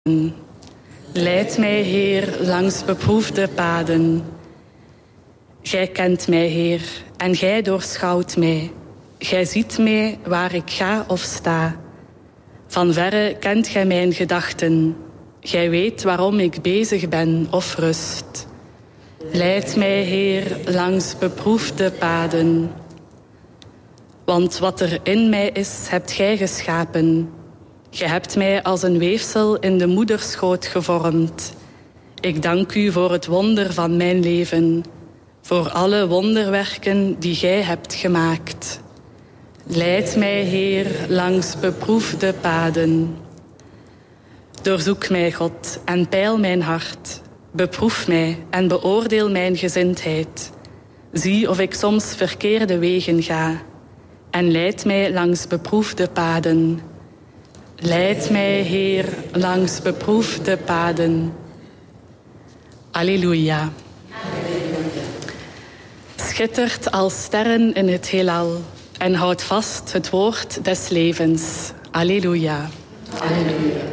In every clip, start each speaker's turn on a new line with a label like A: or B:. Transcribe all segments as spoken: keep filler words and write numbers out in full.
A: Leid mij, Heer, langs beproefde paden. Gij kent mij, Heer, en gij doorschouwt mij. Gij ziet mij waar ik ga of sta. Van verre kent gij mijn gedachten. Gij weet waarom ik bezig ben of rust. Leid mij, Heer, langs beproefde paden. Want wat er in mij is, hebt gij geschapen. Gij hebt mij als een weefsel in de moederschoot gevormd. Ik dank u voor het wonder van mijn leven, voor alle wonderwerken die gij hebt gemaakt. Leid mij, Heer, langs beproefde paden. Doorzoek mij, God, en peil mijn hart. Beproef mij en beoordeel mijn gezindheid. Zie of ik soms verkeerde wegen ga. En leid mij langs beproefde paden. Leid mij, Heer, langs beproefde paden. Alleluia. Schittert als sterren in het heelal en houdt vast het woord des levens. Alleluia. Alleluia.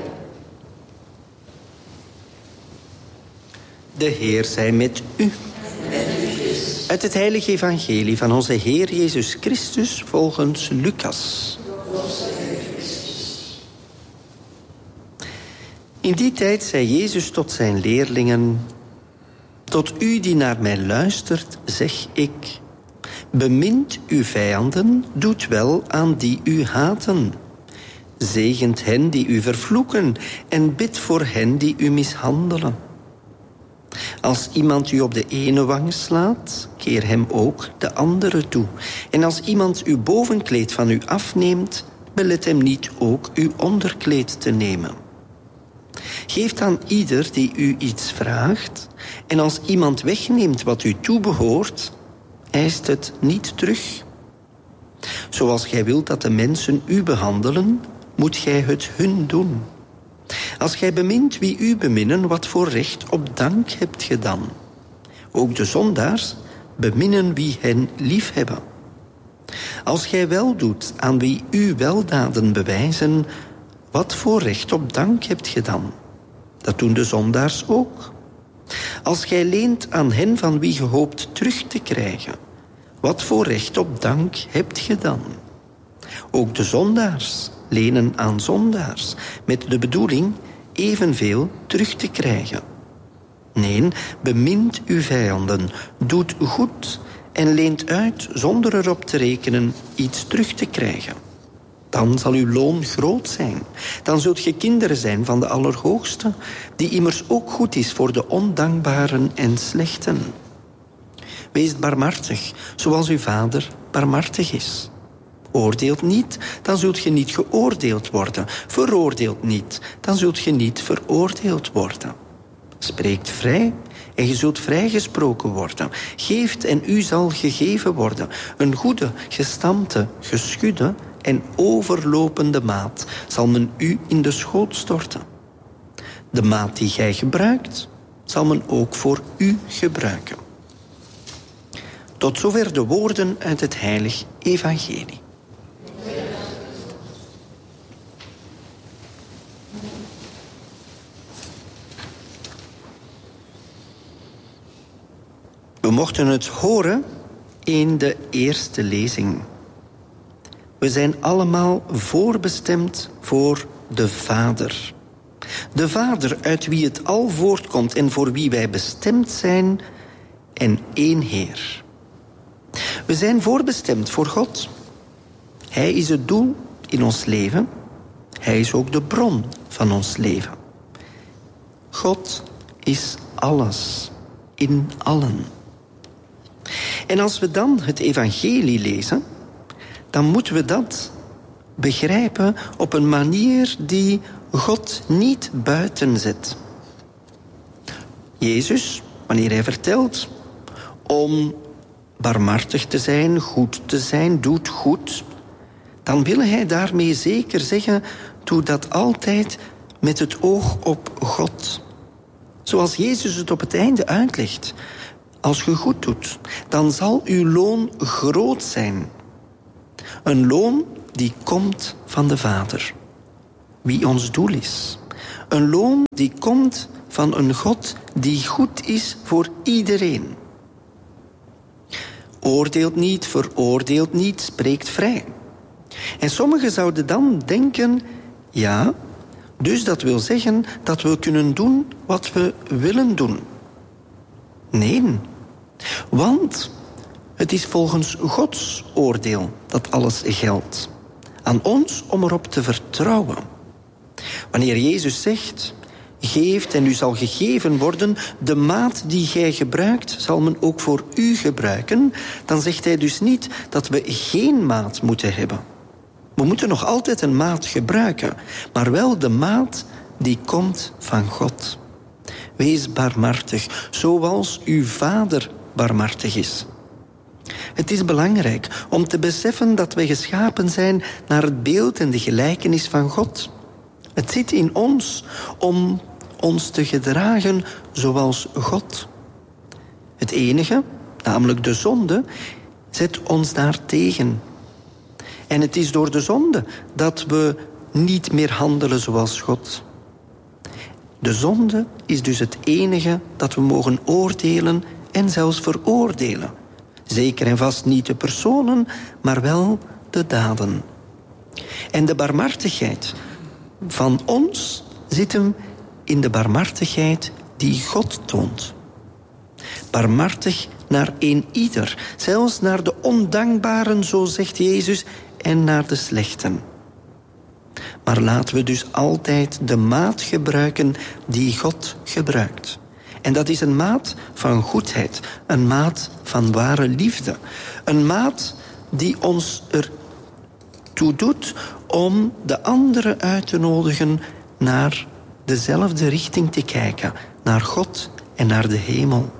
B: De Heer zij met u. Uit het heilige evangelie van onze Heer Jezus Christus volgens Lucas. In die tijd zei Jezus tot zijn leerlingen: tot u die naar mij luistert, zeg ik: bemint uw vijanden, doet wel aan die u haten. Zegent hen die u vervloeken en bidt voor hen die u mishandelen. Als iemand u op de ene wang slaat, keer hem ook de andere toe. En als iemand uw bovenkleed van u afneemt, belet hem niet ook uw onderkleed te nemen. Geef aan ieder die u iets vraagt, en als iemand wegneemt wat u toebehoort, eist het niet terug. Zoals gij wilt dat de mensen u behandelen, moet gij het hun doen. Als gij bemint wie u beminnen, wat voor recht op dank hebt ge dan? Ook de zondaars beminnen wie hen liefhebben. Als gij wel doet aan wie u weldaden bewijzen, wat voor recht op dank hebt ge dan? Dat doen de zondaars ook. Als gij leent aan hen van wie ge hoopt terug te krijgen, wat voor recht op dank hebt ge dan? Ook de zondaars lenen aan zondaars, met de bedoeling evenveel terug te krijgen. Nee, bemint uw vijanden, doet goed en leent uit zonder erop te rekenen iets terug te krijgen. Dan zal uw loon groot zijn. Dan zult ge kinderen zijn van de Allerhoogste, die immers ook goed is voor de ondankbaren en slechten. Wees barmhartig, zoals uw Vader barmhartig is. Oordeelt niet, dan zult ge niet geoordeeld worden. Veroordeelt niet, dan zult ge niet veroordeeld worden. Spreekt vrij en je zult vrijgesproken worden. Geeft en u zal gegeven worden. Een goede, gestampte, geschudde en overlopende maat zal men u in de schoot storten. De maat die gij gebruikt, zal men ook voor u gebruiken. Tot zover de woorden uit het heilig evangelie. We mochten het horen in de eerste lezing. We zijn allemaal voorbestemd voor de Vader. De Vader uit wie het al voortkomt en voor wie wij bestemd zijn, en één Heer. We zijn voorbestemd voor God. Hij is het doel in ons leven. Hij is ook de bron van ons leven. God is alles, in allen. En als we dan het evangelie lezen, dan moeten we dat begrijpen op een manier die God niet buiten zet. Jezus, wanneer hij vertelt om barmhartig te zijn, goed te zijn, doet goed, dan wil hij daarmee zeker zeggen, doe dat altijd met het oog op God. Zoals Jezus het op het einde uitlegt. Als je goed doet, dan zal uw loon groot zijn. Een loon die komt van de Vader. Wie ons doel is. Een loon die komt van een God die goed is voor iedereen. Oordeelt niet, veroordeelt niet, spreekt vrij. En sommigen zouden dan denken, ja, dus dat wil zeggen dat we kunnen doen wat we willen doen. Nee, want het is volgens Gods oordeel dat alles geldt. Aan ons om erop te vertrouwen. Wanneer Jezus zegt, geeft en u zal gegeven worden, de maat die gij gebruikt zal men ook voor u gebruiken, dan zegt hij dus niet dat we geen maat moeten hebben. We moeten nog altijd een maat gebruiken, maar wel de maat die komt van God. Wees barmhartig, zoals uw Vader barmhartig is. Het is belangrijk om te beseffen dat wij geschapen zijn naar het beeld en de gelijkenis van God. Het zit in ons om ons te gedragen zoals God. Het enige, namelijk de zonde, zet ons daartegen. En het is door de zonde dat we niet meer handelen zoals God. De zonde is dus het enige dat we mogen oordelen en zelfs veroordelen. Zeker en vast niet de personen, maar wel de daden. En de barmhartigheid van ons zit hem in de barmhartigheid die God toont. Barmhartig naar een ieder, zelfs naar de ondankbaren, zo zegt Jezus, en naar de slechten. Maar laten we dus altijd de maat gebruiken die God gebruikt. En dat is een maat van goedheid, een maat van ware liefde. Een maat die ons ertoe doet om de anderen uit te nodigen naar dezelfde richting te kijken, naar God en naar de hemel.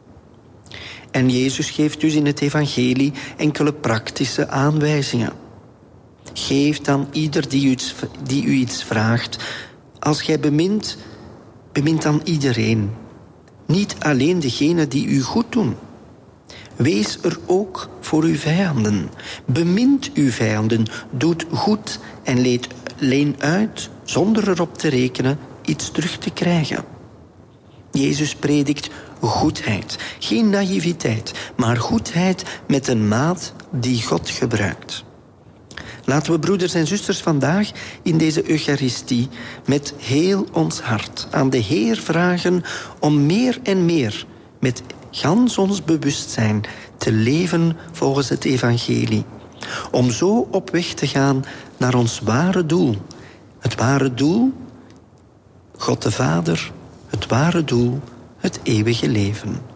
B: En Jezus geeft dus in het evangelie enkele praktische aanwijzingen. Geef dan ieder die u iets, die u iets vraagt. Als gij bemint, bemint dan iedereen. Niet alleen degenen die u goed doen. Wees er ook voor uw vijanden. Bemint uw vijanden, doet goed en leed, leen uit, zonder erop te rekenen, iets terug te krijgen. Jezus predikt goedheid, geen naïviteit, maar goedheid met een maat die God gebruikt. Laten we, broeders en zusters, vandaag in deze Eucharistie met heel ons hart aan de Heer vragen om meer en meer met gans ons bewustzijn te leven volgens het evangelie. Om zo op weg te gaan naar ons ware doel. Het ware doel, God de Vader, het ware doel, het eeuwige leven.